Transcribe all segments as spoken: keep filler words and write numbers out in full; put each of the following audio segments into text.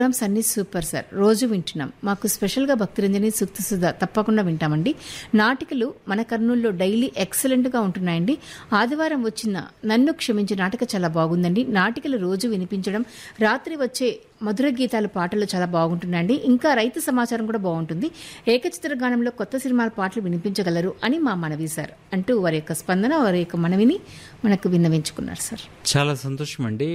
Programmes అన్ని super sir, రోజు వింటున్నాం. మాకు స్పెషల్గా భక్తిరంజని సూక్తి సుధా తప్పకుండా వింటామండి. నాటికలు మన కర్నూలులో డైలీ ఎక్సలెంట్గా ఉంటున్నాయండి. ఆదివారం వచ్చిన నన్ను క్షమించే నాటక చాలా బాగుందండి. నాటికలు రోజు వినిపించడం, రాత్రి వచ్చే మధుర గీతాలు పాటలు చాలా బాగుంటున్నాయండి. ఇంకా రైతు సమాచారం కూడా బాగుంటుంది. ఏకచిత్ర గానంలో కొత్త సినిమాల పాటలు వినిపించగలరు అని మా మనవి సార్ అంటూ వారి యొక్క స్పందన, వారి యొక్క మనవిని మనకు విన్నవించుకున్నారు సార్. చాలా సంతోషం అండి.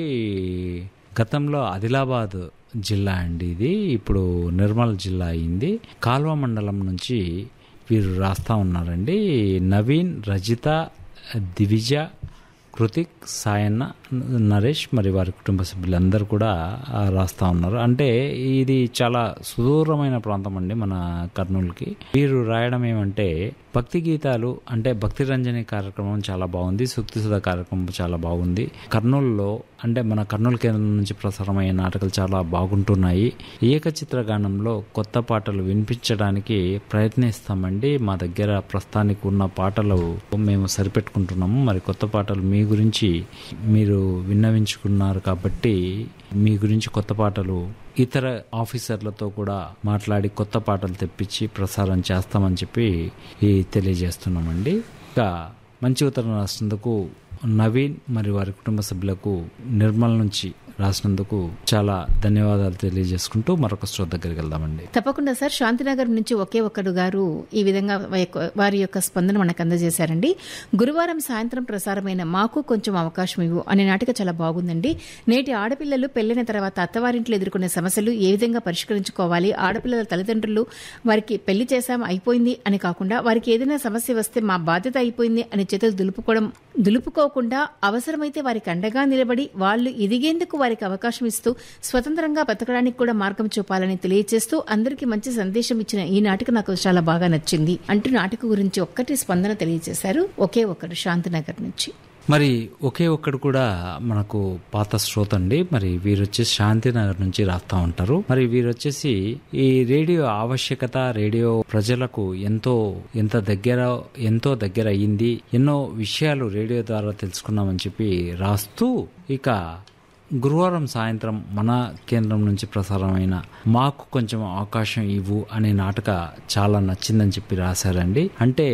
గతంలో ఆదిలాబాద్ జిల్లా అండి ఇది, ఇప్పుడు నిర్మల్ జిల్లా అయింది. కాల్వ మండలం నుంచి వీరు రాస్తా ఉన్నారండి. నవీన్, రజిత, దివిజ, కృతిక్, సాయన్న, నరేష్ మరి వారి కుటుంబ సభ్యులందరూ కూడా రాస్తా ఉన్నారు. అంటే ఇది చాలా సుదూరమైన ప్రాంతం అండి మన కర్నూలుకి. వీరు రాయడం ఏమంటే, భక్తి గీతాలు అంటే భక్తి రంజని కార్యక్రమం చాలా బాగుంది, సూక్తి సుధా కార్యక్రమం చాలా బాగుంది. కర్నూలులో అంటే మన కర్నూలు కేంద్రం నుంచి ప్రసారమయ్యే నాటకాలు చాలా బాగుంటున్నాయి. ఏకచిత్ర గానంలో కొత్త పాటలు వినిపించడానికి ప్రయత్నిస్తామండి. మా దగ్గర ప్రస్తుతానికి ఉన్న పాటలు మేము సరిపెట్టుకుంటున్నాము. మరి కొత్త పాటలు మీ గురించి మీరు విన్నవించుకున్నారు కాబట్టి మీ గురించి కొత్త పాటలు ఇతర ఆఫీసర్లతో కూడా మాట్లాడి కొత్త పాటలు తెప్పించి ప్రసారం చేస్తామని చెప్పి తెలియజేస్తున్నామండి. ఇంకా మంచి ఉత్తరం రాసినందుకు నవీన్ మరి వారి కుటుంబ సభ్యులకు నిర్మల్ నుంచి రాసినందుకు చాలా ధన్యవాదాలు తెలియజేసుకుంటూ మరొక శ్రోత దగ్గరికి వెళ్దామండి. తప్పకుండా సార్. శాంతినగర్ నుంచి ఒకే ఒక్కడు గారు ఈ విధంగా వారి యొక్క స్పందన మనకు అందజేశారండి. గురువారం సాయంత్రం ప్రసారమైన మాకు కొంచెం అవకాశం ఇవ్వు అనే నాటిక చాలా బాగుందండి. నేటి ఆడపిల్లలు పెళ్లిన తర్వాత అత్తవారింట్లో ఎదుర్కొనే సమస్యలు ఏ విధంగా పరిష్కరించుకోవాలి, ఆడపిల్లల తల్లిదండ్రులు వారికి పెళ్లి చేశాం అయిపోయింది అని కాకుండా వారికి ఏదైనా సమస్య వస్తే మా బాధ్యత అయిపోయింది అని చేతులు దులుపుకోవడం దులుపుకోకుండా అవసరమైతే వారికి అండగా నిలబడి వాళ్ళు ఎదిగేందుకు వారికి అవకాశం ఇస్తూ స్వతంత్రంగా బతకడానికి కూడా మార్గం చూపాలని తెలియజేస్తూ అందరికీ మంచి సందేశం ఇచ్చిన ఈ నాటిక నాకు చాలా బాగా నచ్చింది అంటూ నాటిక గురించి ఒక్కటి స్పందన తెలియజేశారు ఒకే ఒక్కడు శాంతినగర్ నుంచి. మరి ఒకే ఒక్కడు కూడా మనకు పాత శ్రోత అండి. మరి వీరు వచ్చేసి శాంతినగర్ నుంచి రాస్తా ఉంటారు. మరి వీరు వచ్చేసి ఈ రేడియో ఆవశ్యకత, రేడియో ప్రజలకు ఎంతో ఎంత దగ్గర ఎంతో దగ్గర అయ్యింది, ఎన్నో విషయాలు రేడియో ద్వారా తెలుసుకున్నామని చెప్పి రాస్తూ, ఇక గురువారం సాయంత్రం మన కేంద్రం నుంచి ప్రసారమైన మాకు కొంచెం అవకాశం ఇవ్వు అనే నాటక చాలా నచ్చిందని చెప్పి రాశారండి. అంటే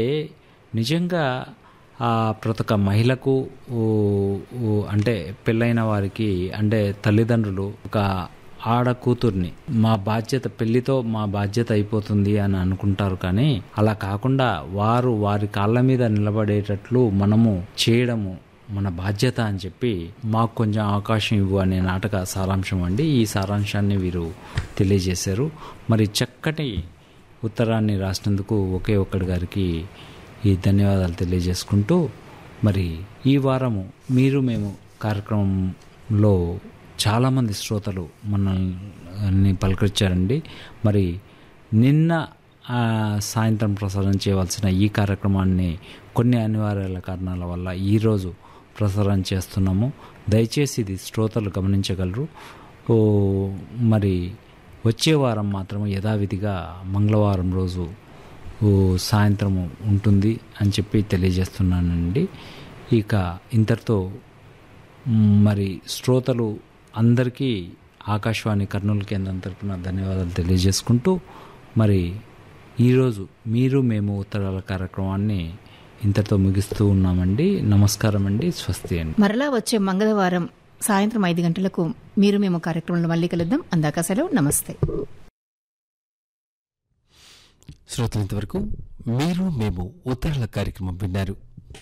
నిజంగా ఆ ప్రతి ఒక్క మహిళకు అంటే పెళ్ళైన వారికి అంటే తల్లిదండ్రులు ఒక ఆడ కూతుర్ని మా బాధ్యత పెళ్లితో మా బాధ్యత అయిపోతుంది అని అనుకుంటారు. కానీ అలా కాకుండా వారు వారి కాళ్ళ మీద నిలబడేటట్లు మనము చేయడము మన బాధ్యత అని చెప్పి మాకు కొంచెం అవకాశం ఇవ్వు అనే నాటక సారాంశం అండి. ఈ సారాంశాన్ని వీరు తెలియజేశారు. మరి చక్కటి ఉత్తరాన్ని రాసినందుకు ఒకే ఒక్కడి గారికి ఈ ధన్యవాదాలు తెలియజేసుకుంటూ, మరి ఈ వారము మీరు మేము కార్యక్రమంలో చాలామంది శ్రోతలు మనల్ని పలకరించారండి. మరి నిన్న సాయంత్రం ప్రసారం చేయవలసిన ఈ కార్యక్రమాన్ని కొన్ని అనివార్యాల కారణాల వల్ల ఈరోజు ప్రసారం చేస్తున్నాము. దయచేసి ఇది శ్రోతలు గమనించగలరు. మరి వచ్చే వారం మాత్రం యథావిధిగా మంగళవారం రోజు సాయంత్రం ఉంటుంది అని చెప్పి తెలియజేస్తున్నానండి. ఇక ఇంతటితో మరి శ్రోతలు అందరికీ ఆకాశవాణి కర్నూలు కేంద్రం తరపున ధన్యవాదాలు తెలియజేసుకుంటూ, మరి ఈరోజు మీరు మేము ఉత్తరాల కార్యక్రమాన్ని ఇంతటితో ముగిస్తూ ఉన్నామండి. నమస్కారం అండి, స్వస్తి అండి. మరలా వచ్చే మంగళవారం సాయంత్రం ఐదు గంటలకు మీరు మేము కార్యక్రమంలో మళ్ళీ కలుద్దాం. అందాక సెలవు, నమస్తే. శ్రోతలు ఇంతవరకు మీరు మేము ఉత్తరాల కార్యక్రమం విన్నారు.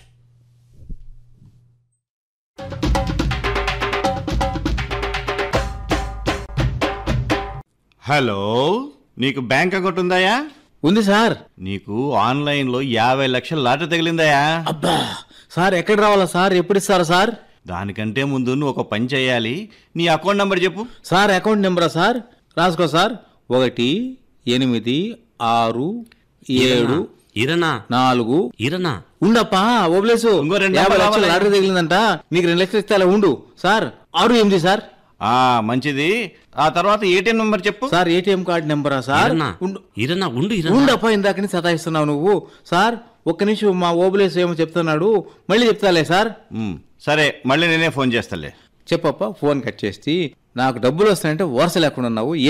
హలో, నీకు బ్యాంక్ అకౌంట్ ఉందాయా? ఉంది సార్. నీకు ఆన్లైన్ లో యాభై లక్షల లాటరీ తగిలిందాయా? అబ్బా సార్, ఎక్కడ రావాలా సార్? ఎప్పుడు ఇస్తారా సార్? దానికంటే ముందు నువ్వు ఒక పని చేయాలి. నీ అకౌంట్ నంబర్ చెప్పు. Sir account నెంబరా sir? రాసుకో సార్. ఒకటి ఎనిమిది ఆరు ఏడు ఇరనా నాలుగు ఇరనా ఉండప్పా ఓబ్లేసు. ఇంకో రెండు యాభై నెంబర్లు లక్షలు లాటరీ తగిలిందంట. నీకు రెండు లక్షలు ఇస్తే అలా ఉండు సార్. ఆరు ఎనిమిది సార్. ఆ మంచిది. ఆ తర్వాత ఏటీఎం నెంబర్ చెప్పు. Sir ATM card నెంబరా sir? ఇరనా ఉండు ఉండప్పా, ఇందాకని సతాయిస్తున్నావు నువ్వు. సార్ ఒక్క నిమిషం, మా ఓబులేసు ఏమో చెప్తున్నాడు, మళ్ళీ చెప్తాలే సార్. సరే, మళ్ళీ నేనే ఫోన్ చేస్తాలే. చెప్పప్ప. ఫోన్ కట్ చేసి నాకు డబ్బులు వస్తాయంటే వరుస లేకుండా ఉన్నావు.